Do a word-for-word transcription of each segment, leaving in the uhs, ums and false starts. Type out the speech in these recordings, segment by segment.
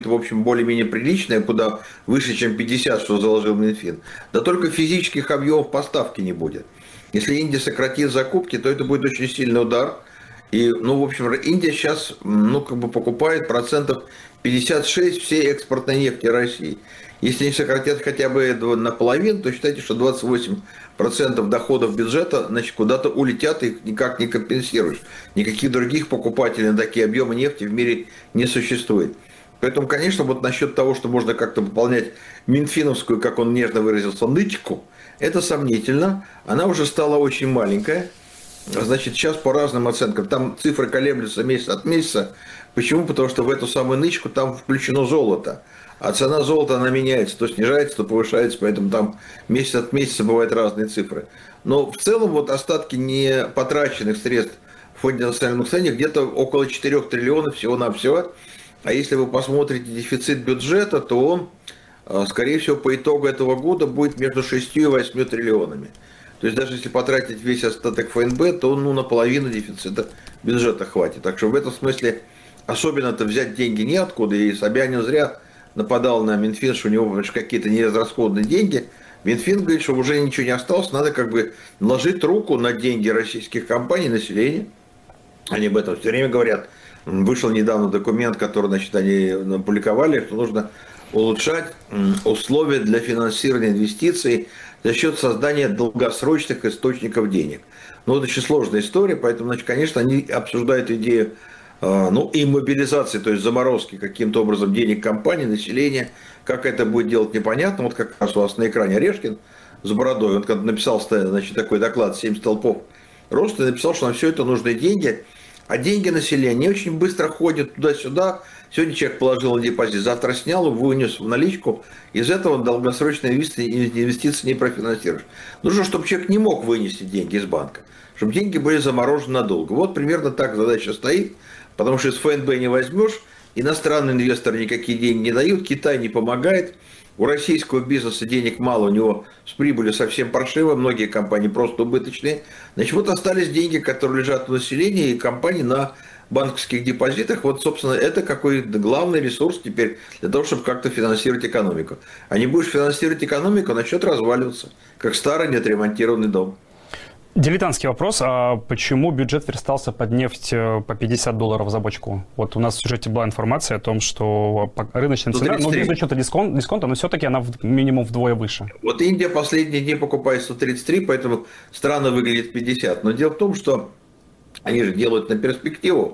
в общем, более-менее приличная, куда выше, чем пятьдесят, что заложил Минфин. Да только физических объемов поставки не будет. Если Индия сократит закупки, то это будет очень сильный удар. И, ну, в общем, Индия сейчас, ну, как бы покупает процентов пятьдесят шесть всей экспортной нефти России. Если они сократят хотя бы наполовину, то считайте, что двадцать восемь процентов доходов бюджета, значит, куда-то улетят, и их никак не компенсируешь. Никаких других покупателей на такие объемы нефти в мире не существует. Поэтому, конечно, вот насчет того, что можно как-то пополнять минфиновскую, как он нежно выразился, нычку, это сомнительно. Она уже стала очень маленькая. Значит, сейчас по разным оценкам, там цифры колеблются месяц от месяца. Почему? Потому что в эту самую нычку там включено золото. А цена золота, она меняется, то снижается, то повышается, поэтому там месяц от месяца бывают разные цифры. Но в целом вот остатки не потраченных средств в фонде национального состояния где-то около четырёх триллионов всего-навсего. А если вы посмотрите дефицит бюджета, то он, скорее всего, по итогу этого года будет между шестью и восьмью триллионами. То есть даже если потратить весь остаток ФНБ, то ну, наполовину дефицита бюджета хватит. Так что в этом смысле особенно-то взять деньги неоткуда. И Собянин зря нападал на Минфин, что у него какие-то неразрасходные деньги. Минфин говорит, что уже ничего не осталось, надо как бы наложить руку на деньги российских компаний, населения. Они об этом все время говорят. Вышел недавно документ, который, значит, они опубликовали, что нужно улучшать условия для финансирования инвестиций за счет создания долгосрочных источников денег. Но это очень сложная история, поэтому, значит, конечно, они обсуждают идею ну, и мобилизации, то есть заморозки каким-то образом денег компаний, населения. Как это будет делать, непонятно. Вот как раз у вас на экране Орешкин с бородой, он когда написал, значит, такой доклад «семь столпов роста», написал, что на все это нужны деньги. А деньги населения не очень быстро ходят туда-сюда. Сегодня человек положил на депозит, завтра снял, вынес в наличку. Из этого долгосрочные инвестиции не профинансируешь. Нужно, чтобы человек не мог вынести деньги из банка. Чтобы деньги были заморожены надолго. Вот примерно так задача стоит. Потому что из ФНБ не возьмешь, иностранные инвесторы никакие деньги не дают, Китай не помогает. У российского бизнеса денег мало, у него с прибылью совсем паршиво, многие компании просто убыточные. Значит, вот остались деньги, которые лежат у населения и компаний на банковских депозитах. Вот, собственно, это какой главный ресурс теперь для того, чтобы как-то финансировать экономику. А не будешь финансировать экономику, начнет разваливаться, как старый неотремонтированный дом. Дилетантский вопрос. А почему бюджет верстался под нефть по пятьдесят долларов за бочку? Вот у нас в сюжете была информация о том, что рыночная цена, ну, без учета дисконта, дисконта, но все-таки она в, минимум вдвое выше. Вот Индия последние дни покупает сто тридцать три, поэтому странно выглядит пятьдесят. Но дело в том, что они же делают на перспективу.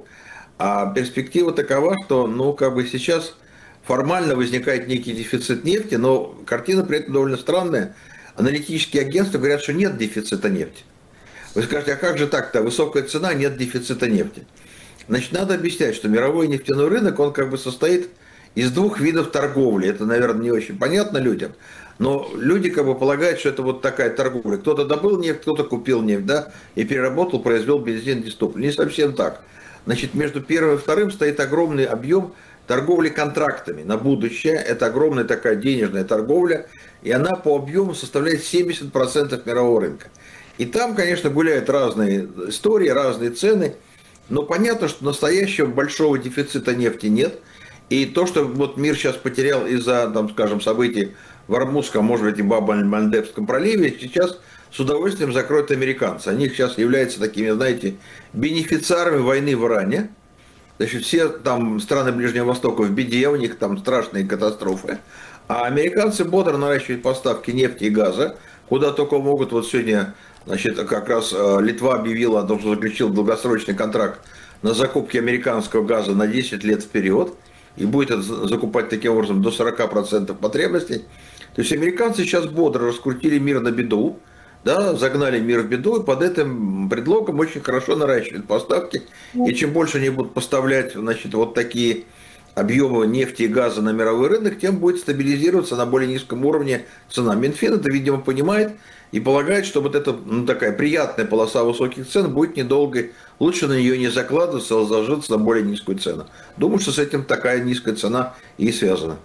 А перспектива такова, что, ну, как бы сейчас формально возникает некий дефицит нефти, но картина при этом довольно странная. Аналитические агентства говорят, что нет дефицита нефти. Вы скажете, а как же так-то? Высокая цена, нет дефицита нефти. Значит, надо объяснять, что мировой нефтяной рынок, он как бы состоит из двух видов торговли. Это, наверное, не очень понятно людям. Но люди как бы полагают, что это вот такая торговля. Кто-то добыл нефть, кто-то купил нефть, да, и переработал, произвел бензин, дистопливо. Не совсем так. Значит, между первым и вторым стоит огромный объем торговли контрактами на будущее. Это огромная такая денежная торговля. И она по объему составляет семьдесят процентов мирового рынка. И там, конечно, гуляют разные истории, разные цены, но понятно, что настоящего большого дефицита нефти нет. И то, что вот мир сейчас потерял из-за, там, скажем, событий в Ормузском, может быть, и Баб-аль-Мандебском проливе, сейчас с удовольствием закроют американцы. Они сейчас являются такими, знаете, бенефициарами войны в Иране. Значит, все там страны Ближнего Востока в беде, у них там страшные катастрофы. А американцы бодро наращивают поставки нефти и газа, куда только могут. Вот сегодня, значит, как раз Литва объявила о том, что заключил долгосрочный контракт на закупки американского газа на десять лет вперед. И будет это закупать таким образом до сорока процентов потребностей. То есть американцы сейчас бодро раскрутили мир на беду, да, загнали мир в беду, и под этим предлогом очень хорошо наращивают поставки. И чем больше они будут поставлять, значит, вот такие объемы нефти и газа на мировой рынок, тем будет стабилизироваться на более низком уровне цена. Минфин это, видимо, понимает и полагает, что вот эта, ну, такая приятная полоса высоких цен будет недолгой. Лучше на нее не закладываться, а заложиться на более низкую цену. Думаю, что с этим такая низкая цена и связана.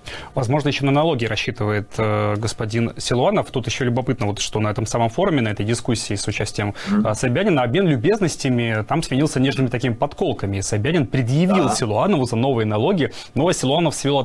Возможно, еще на налоги рассчитывает э, господин Силуанов. Тут еще любопытно, вот, что на этом самом форуме, на этой дискуссии с участием mm-hmm. Собянина, обмен любезностями там сменился нежными такими подколками. Собянин предъявил да. Силуанову за новые налоги, но Силуанов свел